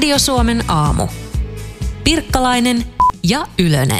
Radio Suomen aamu. Pirkkalainen ja Ylönen.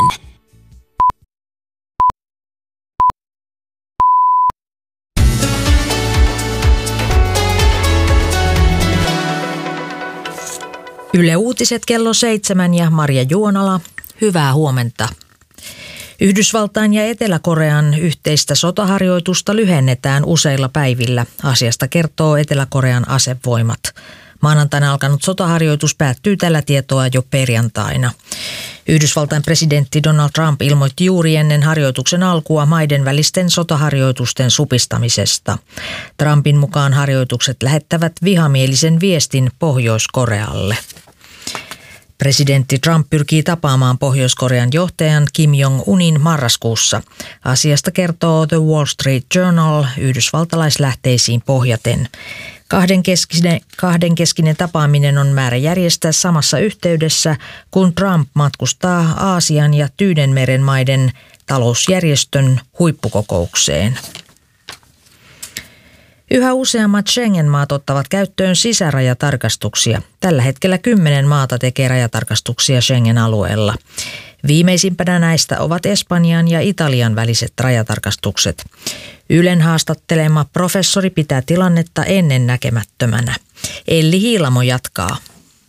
Yle Uutiset kello 7 ja Marja Juonala, hyvää huomenta. Yhdysvaltain ja Etelä-Korean yhteistä sotaharjoitusta lyhennetään useilla päivillä. Asiasta kertoo Etelä-Korean asevoimat. Maanantaina alkanut sotaharjoitus päättyy tällä tietoa jo perjantaina. Yhdysvaltain presidentti Donald Trump ilmoitti juuri ennen harjoituksen alkua maiden välisten sotaharjoitusten supistamisesta. Trumpin mukaan harjoitukset lähettävät vihamielisen viestin Pohjois-Korealle. Presidentti Trump pyrkii tapaamaan Pohjois-Korean johtajan Kim Jong-unin marraskuussa. Asiasta kertoo The Wall Street Journal yhdysvaltalaislähteisiin pohjaten. Kahdenkeskinen tapaaminen on määrä järjestää samassa yhteydessä, kun Trump matkustaa Aasian ja Tyynenmeren maiden talousjärjestön huippukokoukseen. Yhä useammat Schengen-maat ottavat käyttöön sisärajatarkastuksia. Tällä hetkellä 10 maata tekee rajatarkastuksia Schengen-alueella. Viimeisimpänä näistä ovat Espanjan ja Italian väliset rajatarkastukset. Ylen haastattelema professori pitää tilannetta ennennäkemättömänä. Elli Hiilamo jatkaa.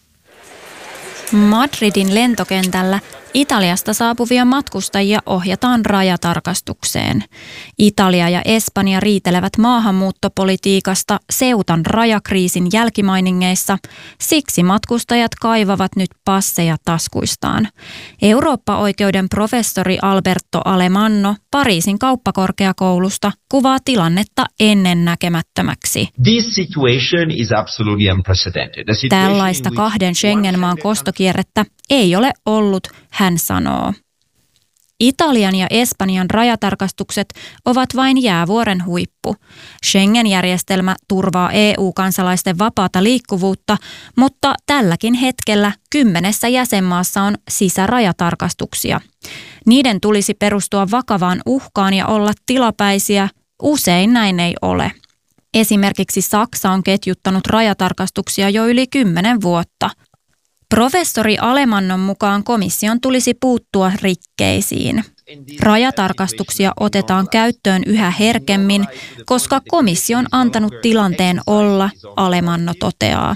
Madridin lentokentällä Italiasta saapuvia matkustajia ohjataan rajatarkastukseen. Italia ja Espanja riitelevät maahanmuuttopolitiikasta Ceutan rajakriisin jälkimainingeissa, siksi matkustajat kaivavat nyt passeja taskuistaan. Eurooppa-oikeuden professori Alberto Alemanno Pariisin kauppakorkeakoulusta kuvaa tilannetta ennennäkemättömäksi. This situation is absolutely unprecedented. Tällaista kahden Schengen-maan kostokierrettä ei ole ollut, hän sanoo. Italian ja Espanjan rajatarkastukset ovat vain jäävuoren huippu. Schengen-järjestelmä turvaa EU-kansalaisten vapaata liikkuvuutta, mutta tälläkin hetkellä 10 jäsenmaassa on sisärajatarkastuksia. Niiden tulisi perustua vakavaan uhkaan ja olla tilapäisiä. Usein näin ei ole. Esimerkiksi Saksa on ketjuttanut rajatarkastuksia jo yli 10 vuotta. Professori Alemannon mukaan komission tulisi puuttua rikkeisiin. Rajatarkastuksia otetaan käyttöön yhä herkemmin, koska komissio on antanut tilanteen olla, Alemanno toteaa.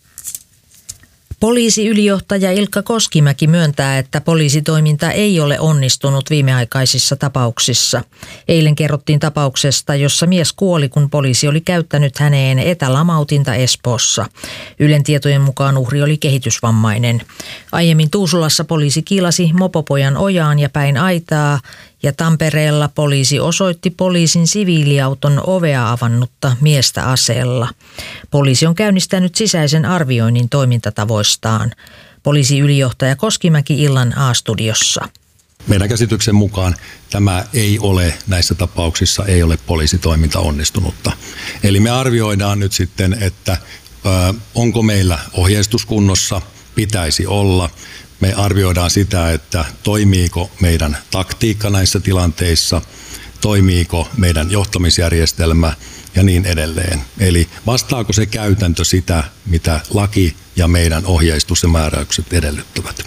Poliisiylijohtaja Ilkka Koskimäki myöntää, että poliisitoiminta ei ole onnistunut viimeaikaisissa tapauksissa. Eilen kerrottiin tapauksesta, jossa mies kuoli, kun poliisi oli käyttänyt häneen etälamautinta Espoossa. Ylen tietojen mukaan uhri oli kehitysvammainen. Aiemmin Tuusulassa poliisi kiilasi mopopojan ojaan ja päin aitaa, ja Tampereella poliisi osoitti poliisin siviiliauton ovea avannutta miestä aseella. Poliisi on käynnistänyt sisäisen arvioinnin toimintatavoistaan. Poliisiylijohtaja Koskimäki illan A-studiossa. Meidän käsityksen mukaan tämä ei ole, näissä tapauksissa ei ole poliisitoiminta onnistunutta. Eli me arvioidaan nyt sitten, että onko meillä ohjeistus kunnossa, pitäisi olla. Me arvioidaan sitä, että toimiiko meidän taktiikka näissä tilanteissa, toimiiko meidän johtamisjärjestelmä ja niin edelleen. Eli vastaako se käytäntö sitä, mitä laki ja meidän ohjeistus ja määräykset edellyttävät.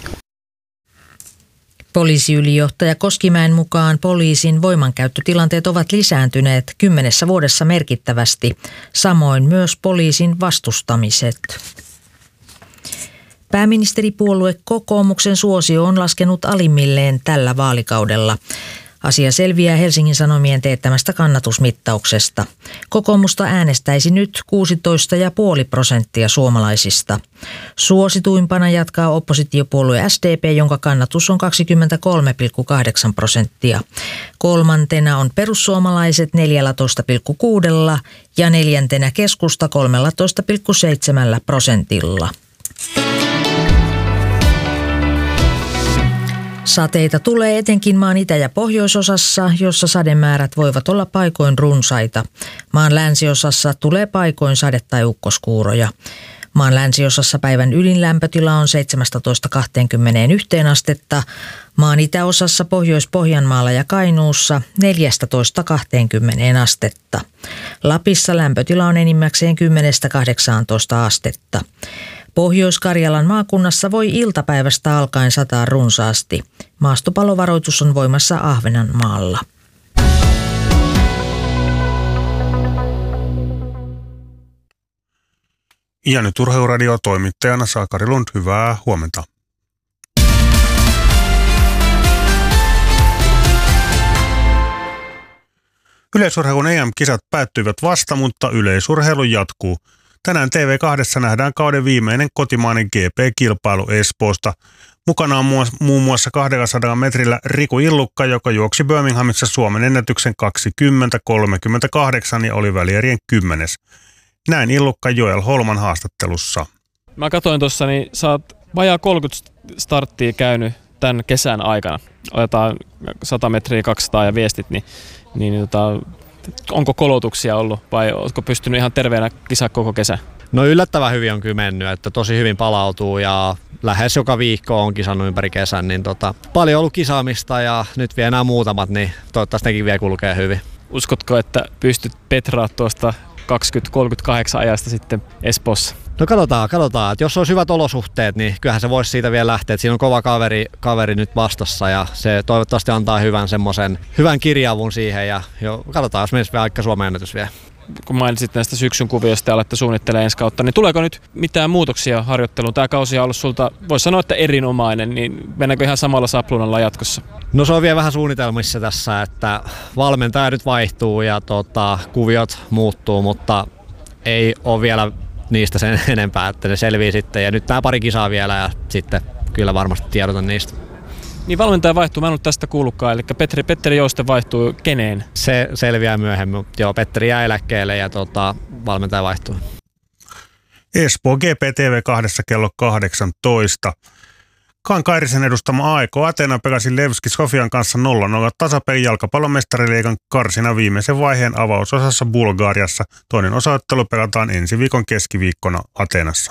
Poliisiylijohtaja Koskimäen mukaan poliisin voimankäyttötilanteet ovat lisääntyneet 10 vuodessa merkittävästi, samoin myös poliisin vastustamiset. Pääministeripuolue Kokoomuksen suosio on laskenut alimmilleen tällä vaalikaudella. Asia selviää Helsingin Sanomien teettämästä kannatusmittauksesta. Kokoomusta äänestäisi nyt 16,5% suomalaisista. Suosituimpana jatkaa oppositiopuolue SDP, jonka kannatus on 23,8%. Kolmantena on perussuomalaiset 14,6% ja neljäntenä keskusta 13,7%. Sateita tulee etenkin maan itä- ja pohjoisosassa, jossa sademäärät voivat olla paikoin runsaita. Maan länsiosassa tulee paikoin sade- tai ukkoskuuroja. Maan länsiosassa päivän ylin lämpötila on 17-21 astetta, maan itäosassa Pohjois-Pohjanmaalla ja Kainuussa 14-20 astetta. Lapissa lämpötila on enimmäkseen 10-18 astetta. Pohjois-Karjalan maakunnassa voi iltapäivästä alkaen sataa runsaasti. Maastopallovaroitus on voimassa Ahvenanmaalla. Ja nyt Urheiluradio toimittajana Sakari Lund, hyvää huomenta. Yleisurheilun EM-kisat päättyivät vasta, mutta yleisurheilu jatkuu. Tänään TV2 nähdään kauden viimeinen kotimainen GP-kilpailu Espoosta. Mukana on muun muassa 200 metrillä Riku Illukka, joka juoksi Birminghamissa Suomen ennätyksen 20.38 ja oli välierien 10. Näin Illukka Joel Holman haastattelussa. Mä katsoin tuossa, niin sä oot vajaa 30 starttia käynyt tämän kesän aikana. Otetaan 100 metriä, 200 ja viestit, onko kolotuksia ollut vai oletko pystynyt ihan terveenä kisaa koko kesä? No yllättävän hyvin on kyllä mennyt, että tosi hyvin palautuu ja lähes joka viikko on kisannut ympäri kesän. Niin paljon ollut kisaamista ja nyt vielä nämä muutamat, niin toivottavasti nekin vielä kulkee hyvin. Uskotko, että pystyt petraa tuosta 20-38 ajasta sitten Espoossa? No katsotaan, että jos olisi hyvät olosuhteet, niin kyllähän se voisi siitä vielä lähteä. Että siinä on kova kaveri nyt vastassa ja se toivottavasti antaa hyvän kirjaavun siihen ja katsotaan, jos menisi vielä aika Suomen ennätys vielä. Kun mainitsit näistä syksyn kuvioista ja olette suunnittelemaan ensi kautta, niin tuleeko nyt mitään muutoksia harjoitteluun? Tämä kausi on ollut sulta, voisi sanoa, että erinomainen, niin mennäänkö ihan samalla sapluunalla jatkossa? No se on vielä vähän suunnitelmissa tässä, että valmentaja nyt vaihtuu ja kuviot muuttuu, mutta ei ole vielä niistä sen enempää, että ne selvii sitten. Ja nyt nämä pari kisaa vielä ja sitten kyllä varmasti tiedotan niistä. Niin valmentaja vaihtuu, mä en ollut tästä kuullutkaan, eli Petteri Jouste vaihtuu keneen? Se selviää myöhemmin, mutta joo, Petteri jää eläkkeelle ja valmentaja vaihtuu. Espoo GP TV2 kello 18. Kairisen edustama AEK Athena pelasi Levski Sofian kanssa 0-0 tasapeli jalkapallomestariliigan karsina viimeisen vaiheen avausosassa Bulgariassa. Toinen osaottelu pelataan ensi viikon keskiviikkona Athenassa.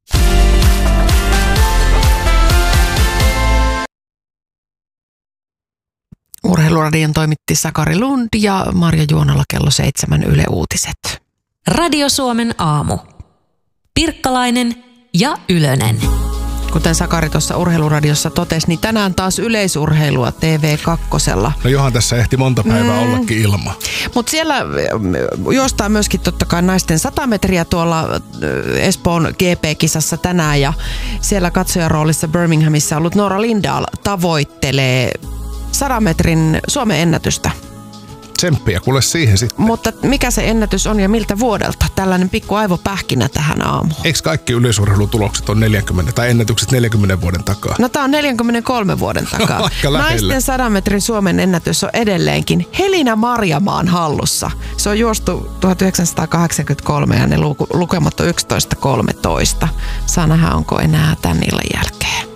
Urheiluradion toimitti Sakari Lund ja Marja Juonala kello 7 Yle Uutiset. Radio Suomen aamu. Pirkkalainen ja Ylönen. Kuten Sakari tuossa Urheiluradiossa totesi, niin tänään taas yleisurheilua TV2. No johan tässä ehti monta päivää ollakin ilma. Mutta siellä juostaan myöskin totta kai naisten 100 metriä tuolla Espoon GP-kisassa tänään. Ja siellä katsojaroolissa Birminghamissa ollut Noora Lindahl tavoittelee 100 metrin Suomen ennätystä. Tsemppiä kuule siihen sitten. Mutta mikä se ennätys on ja miltä vuodelta? Tällainen pikku aivopähkinä tähän aamuun. Eikö kaikki yleisurheilutulokset on 40 tai ennätykset 40 vuoden takaa? No tää on 43 vuoden takaa. Naisten 100 metrin Suomen ennätys on edelleenkin Helina Marjamaan hallussa. Se on juostu 1983 ja ne lukemat on 11.13. Saa nähdä, onko enää tän illan jälkeen.